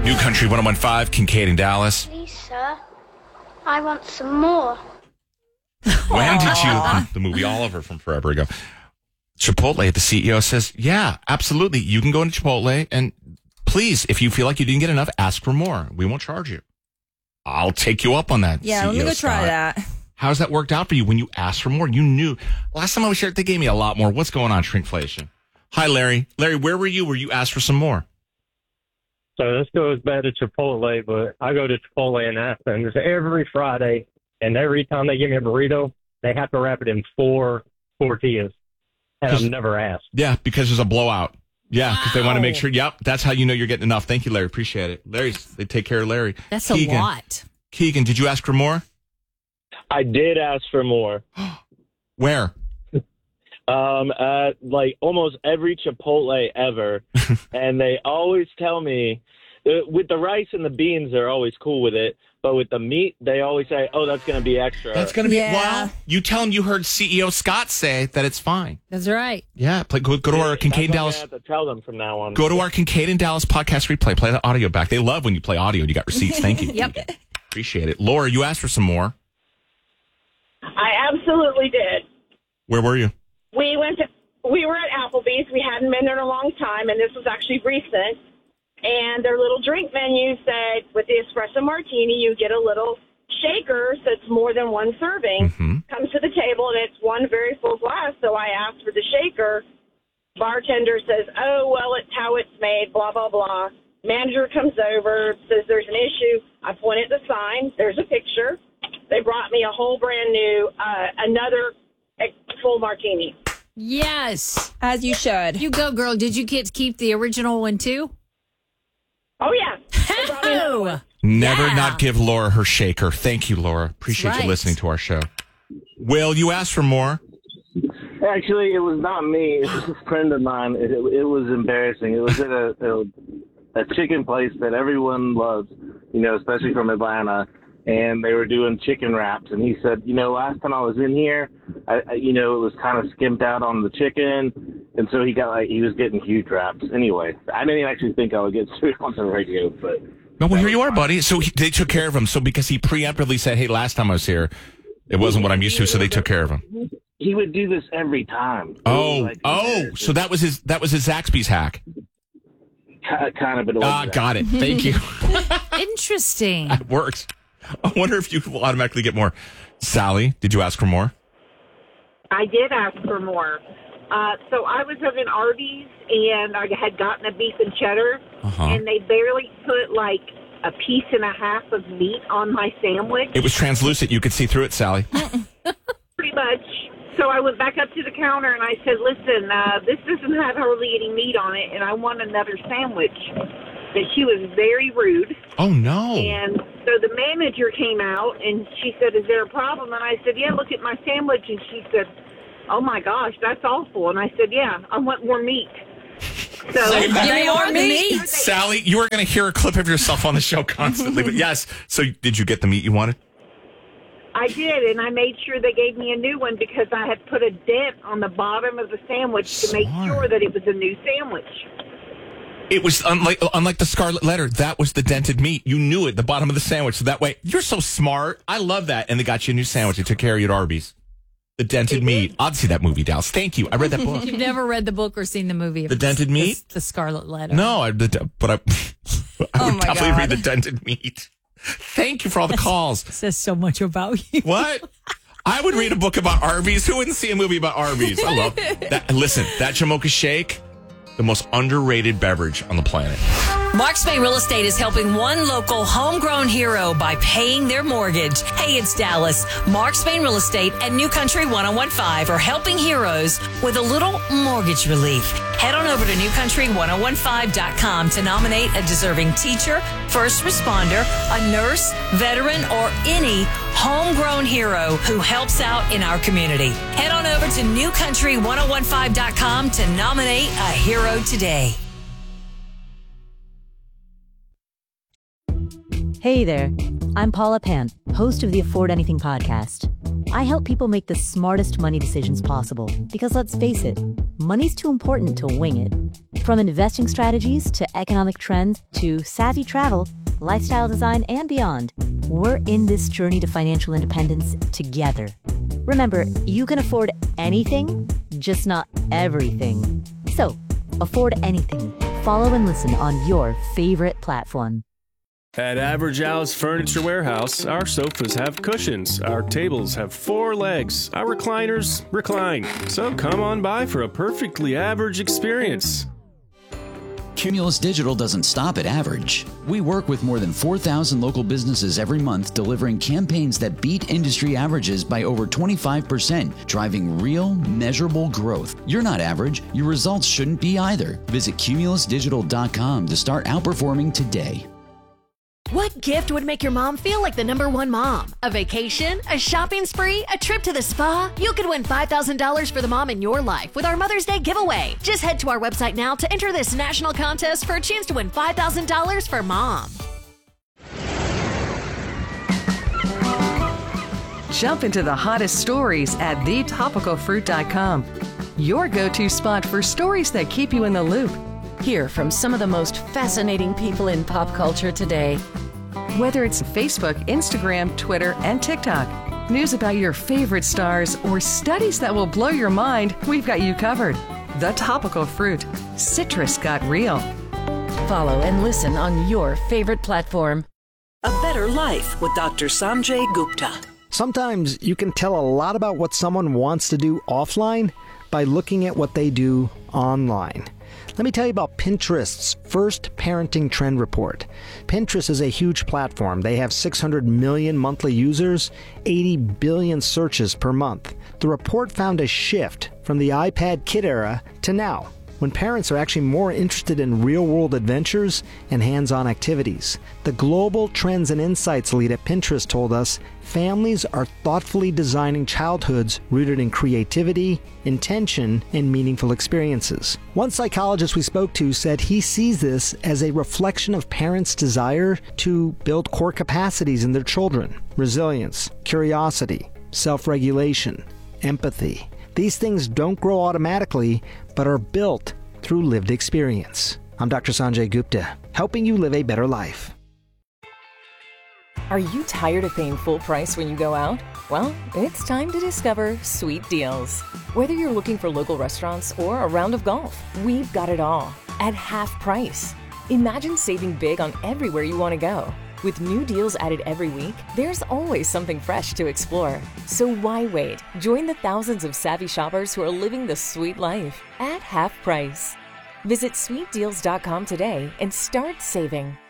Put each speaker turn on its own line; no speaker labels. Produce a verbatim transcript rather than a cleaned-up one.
New Country one oh one five, Kincaid in Dallas.
Please, sir, I want some more.
When did you, the movie Oliver from forever ago, Chipotle, the C E O says, yeah, absolutely. You can go into Chipotle and please, if you feel like you didn't get enough, ask for more. We won't charge you. I'll take you up on that.
Yeah,
C E O
let me go
Scott.
try that.
How's that worked out for you when you asked for more? You knew. Last time I was here, they gave me a lot more. What's going on, shrinkflation? Hi, Larry. Larry, where were you where you asked for some more?
So this goes back to Chipotle, but I go to Chipotle in Athens every Friday, and every time they give me a burrito, they have to wrap it in four tortillas, and I've never asked.
Yeah, because there's a blowout. Yeah, because
wow.
they want to make sure. Yep, that's how you know you're getting enough. Thank you, Larry. Appreciate it. Larry's, they take care of Larry.
That's
Keegan.
a lot.
Keegan, did you ask for more?
I did ask for more.
Where?
Um, at like almost every Chipotle ever, and they always tell me uh, with the rice and the beans, they're always cool with it, but with the meat, they always say, "Oh, that's going to be extra."
That's going to be.
Yeah.
Well, you tell them you heard C E O Scott say that it's fine.
That's right.
Yeah, play, go, go to our Kincaid
That's what
Dallas.
I have to tell them from now on.
Go to our Kincaid and Dallas podcast replay. Play the audio back. They love when you play audio. You got receipts. Thank you.
Yep.
Appreciate it. Laura, you asked for some more.
I absolutely did.
Where were you?
We went to, we were at Applebee's. We hadn't been there in a long time, and this was actually recent. And their little drink menu said, with the espresso martini, you get a little shaker, so it's more than one serving.
Mm-hmm.
Comes to the table, and it's one very full glass. So I asked for the shaker. Bartender says, oh, well, it's how it's made, blah, blah, blah. Manager comes over, says there's an issue. I point at the sign. There's a picture. They brought me a whole brand new, uh, another full martini.
Yes.
As you should.
You go, girl. Did you get to keep the original one, too?
Oh, yeah. They brought me another one.
Never
Yeah.
not give Laura her shaker. Thank you, Laura. Appreciate
That's
you
right.
listening to our show. Will, you asked for more?
Actually, it was not me. It was a friend of mine. It, it, it was embarrassing. It was at a, a, a chicken place that everyone loves, you know, especially from Atlanta. And they were doing chicken wraps. And he said, you know, last time I was in here, I, I, you know, it was kind of skimped out on the chicken. And so he got like, he was getting huge wraps. Anyway, I didn't actually think I would get sued on the radio, but.
No, well, here you are, buddy. So he, they took care of him. So because he preemptively said, hey, last time I was here, it wasn't what I'm used to. So they took care of him.
He would do this every time.
Oh,
like,
oh, so that was his, that was his Zaxby's hack.
Kind of, but it
Ah,
wasn't.
got it. Thank you.
Interesting.
That works. I wonder if you will automatically get more. Sally, did you ask for more?
I did ask for more. Uh, so I was at an Arby's, and I had gotten a beef and cheddar,
Uh-huh.
and they barely put, like, a piece and a half of meat on my sandwich,
It was translucent. You could see through it, Sally.
pretty much. So I went back up to the counter, and I said, listen, uh, this doesn't have hardly any meat on it, and I want another sandwich. But she was very rude.
Oh, no.
And so the manager came out, and she said, is there a problem? And I said, yeah, look at my sandwich. And she said, oh, my gosh, that's awful. And I said, yeah, I want more meat. So
Give me more meat.
Sally, you are going to hear a clip of yourself on the show constantly. But yes, so did you get the meat you wanted?
I did, and I made sure they gave me a new one because I had put a dent on the bottom of the sandwich to make
Smart.
sure that it was a new sandwich.
It was unlike unlike the Scarlet Letter. That was the dented meat. You knew it, the bottom of the sandwich. So that way, you're so smart. I love that. And they got you a new sandwich. They took care of you at Arby's. The dented meat. I'll see that movie, Dallas. Thank you. I read that book.
You've never read the book or seen the movie.
The Dented Meat?
The, the Scarlet Letter.
No, I did, but I, I
Oh
would
my
definitely
God.
read the dented meat. Thank you for all the calls.
Says so much about you.
What? I would read a book about Arby's. Who wouldn't see a movie about Arby's? I love that. Listen, that Jamocha Shake, the most underrated beverage on the planet.
Mark Spain Real Estate is helping one local homegrown hero by paying their mortgage. Hey, it's Dallas. Mark Spain Real Estate and New Country ten fifteen are helping heroes with a little mortgage relief. Head on over to new country ten fifteen dot com to nominate a deserving teacher, first responder, a nurse, veteran, or any homegrown hero who helps out in our community. Head on over to new country ten fifteen dot com to nominate a hero today.
Hey there, I'm Paula Pant, host of the Afford Anything podcast. I help people make the smartest money decisions possible because let's face it, money's too important to wing it. From investing strategies to economic trends to savvy travel, lifestyle design, and beyond, we're in this journey to financial independence together. Remember, you can afford anything, just not everything. So, afford anything. Follow and listen on your favorite platform.
At Average Al's Furniture Warehouse, our sofas have cushions, our tables have four legs, our recliners recline. So come on by for a perfectly average experience.
Cumulus Digital doesn't stop at average. We work with more than four thousand local businesses every month, delivering campaigns that beat industry averages by over twenty-five percent, driving real, measurable growth. You're not average. Your results shouldn't be either. Visit cumulus digital dot com to start outperforming today.
What gift would make your mom feel like the number one mom? A vacation? A shopping spree? A trip to the spa? You could win five thousand dollars for the mom in your life with our Mother's Day giveaway. Just head to our website now to enter this national contest for a chance to win five thousand dollars for mom.
Jump into the hottest stories at the topical fruit dot com. Your go-to spot for stories that keep you in the loop. Hear from some of the most fascinating people in pop culture today. Whether it's Facebook, Instagram, Twitter, and TikTok, news about your favorite stars, or studies that will blow your mind, we've got you covered. The Topical Fruit. Citrus got real. Follow and listen on your favorite platform.
A Better Life with Doctor Sanjay Gupta.
Sometimes you can tell a lot about what someone wants to do offline by looking at what they do online. Let me tell you about Pinterest's first parenting trend report. Pinterest is a huge platform. They have six hundred million monthly users, eighty billion searches per month. The report found a shift from the iPad kid era to now, when parents are actually more interested in real-world adventures and hands-on activities. The Global Trends and Insights lead at Pinterest told us families are thoughtfully designing childhoods rooted in creativity, intention, and meaningful experiences. One psychologist we spoke to said he sees this as a reflection of parents' desire to build core capacities in their children: resilience, curiosity, self-regulation, empathy. These things don't grow automatically, but are built through lived experience. I'm Doctor Sanjay Gupta, helping you live a better life.
Are you tired of paying full price when you go out? Well, it's time to discover Sweet Deals. Whether you're looking for local restaurants or a round of golf, we've got it all at half price. Imagine saving big on everywhere you want to go. With new deals added every week, there's always something fresh to explore. So why wait? Join the thousands of savvy shoppers who are living the sweet life at half price. Visit sweet deals dot com today and start saving.